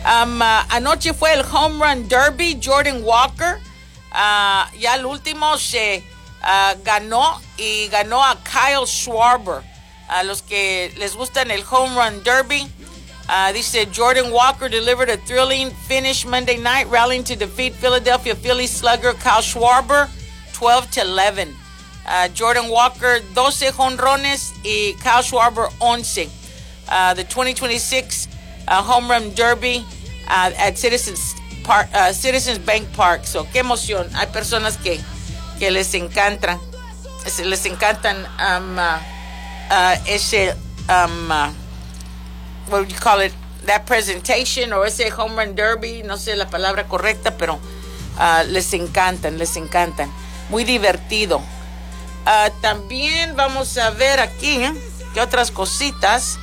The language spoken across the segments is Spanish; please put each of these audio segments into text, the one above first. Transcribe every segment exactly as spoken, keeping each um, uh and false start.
Um, uh, anoche fue el Home Run Derby. Jordan Walker, uh, ya el último se uh, ganó y ganó a Kyle Schwarber. A los que les gustan el Home Run Derby, uh, dice Jordan Walker delivered a thrilling finish Monday night, rallying to defeat Philadelphia Phillies slugger Kyle Schwarber twelve to eleven. Uh, Jordan Walker doce jonrones y Kyle Schwarber once. Uh, the twenty twenty-six uh, Home Run Derby uh, at Citizens Park, uh, Citizens Bank Park. So qué emoción. Hay personas que que les encantan, les encantan. Um, uh, Uh, ese, um, uh, what would you call it, that presentation, o ese home run derby, no sé la palabra correcta, pero uh, les encantan, les encantan. Muy divertido. Uh, también vamos a ver aquí, ¿eh? que otras cositas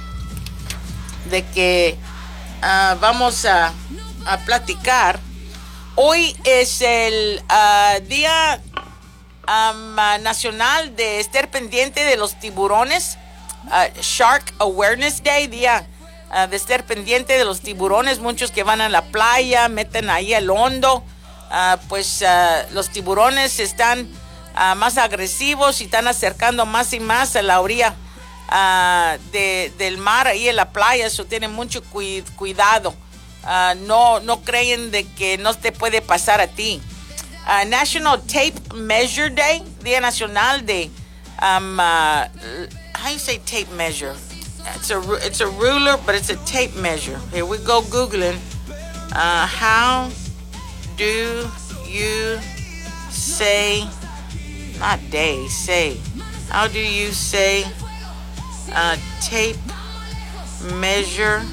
de que uh, vamos a, a platicar. Hoy es el uh, día Um, uh, nacional de estar pendiente de los tiburones, uh, Shark Awareness Day, día uh, de estar pendiente de los tiburones. Muchos que van a la playa, meten ahí el hondo, uh, pues uh, los tiburones están uh, más agresivos y están acercando más y más a la orilla uh, de, del mar, ahí en la playa. Eso tienen mucho cu- cuidado, uh, no, no creen de que no te puede pasar a ti. Uh, National Tape Measure Day, Día Nacional de, um, uh, how do you say tape measure? It's a, it's a ruler, but it's a tape measure. Here we go Googling. Uh, how do you say, not day, say, how do you say uh, tape measure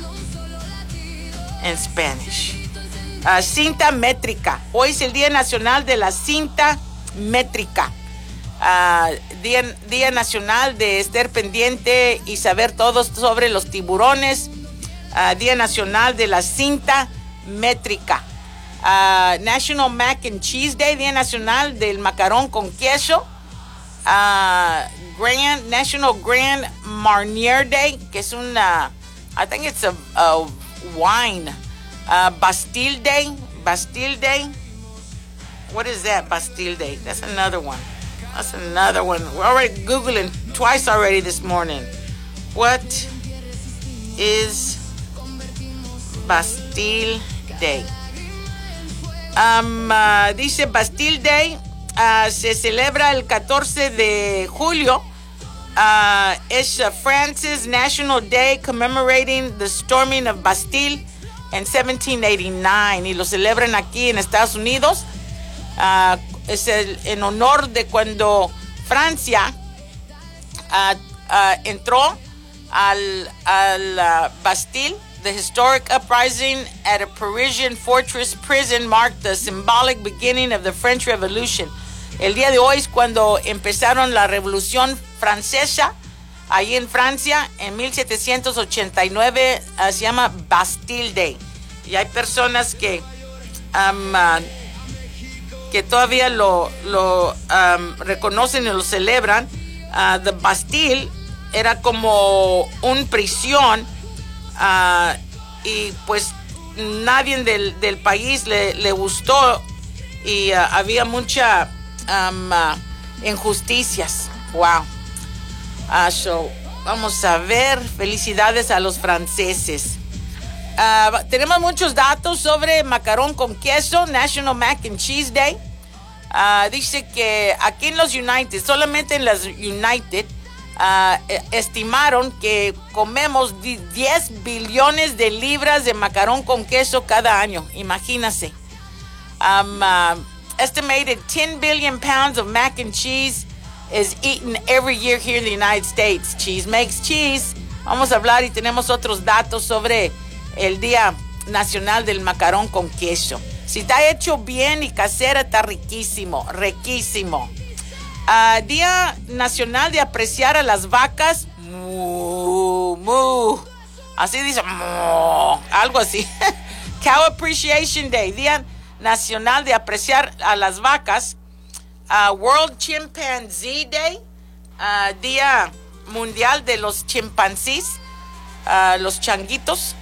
in Spanish? Uh, cinta métrica. Hoy es el Día Nacional de la Cinta Métrica. Uh, día, Día Nacional de estar pendiente y saber todo sobre los tiburones. Uh, Día Nacional de la Cinta Métrica. Uh, National Mac and Cheese Day, Día Nacional del Macarón con Queso. Uh, Grand, National Grand Marnier Day, que es una, I think it's a, a wine. Uh, Bastille Day, Bastille Day. What is that, Bastille Day? That's another one. That's another one. We're already Googling twice already this morning. What is Bastille Day? Um, uh, dice Bastille Day uh, se celebra el catorce de julio. Uh, it's uh, France's National Day commemorating the storming of Bastille en seventeen eighty-nine, y lo celebran aquí en Estados Unidos. Uh, es el, en honor de cuando Francia uh, uh, entró al, al uh, Bastille. The historic uprising at a Parisian fortress prison marked the symbolic beginning of the French Revolution. El día de hoy es cuando empezaron la Revolución Francesa. Ahí en Francia, en mil setecientos ochenta y nueve, uh, se llama Bastille Day. Y hay personas que, um, uh, que todavía lo, lo um, reconocen y lo celebran. Uh, the Bastille era como una prisión, uh, y pues nadie del, del país le, le gustó, y uh, había mucha um, uh, injusticias. Wow. Uh, so, vamos a ver. Felicidades a los franceses. Uh, tenemos muchos datos sobre macarón con queso, National Mac and Cheese Day. Uh, dice que aquí en los United, solamente en las United, uh, estimaron que comemos diez billones de libras de macarón con queso cada año. Imagínense. Um, uh, estimated ten billion pounds of mac and cheese is eaten every year here in the United States. Cheese makes cheese. Vamos a hablar y tenemos otros datos sobre el Día Nacional del Macarón con Queso. Si está hecho bien y casera, está riquísimo, riquísimo. Uh, Día Nacional de apreciar a las vacas. Mu, mu. Así dice, mu, algo así. Cow Appreciation Day, Día Nacional de apreciar a las vacas. Uh, World Chimpanzee Day, uh, Día Mundial de los Chimpancés, uh, los changuitos.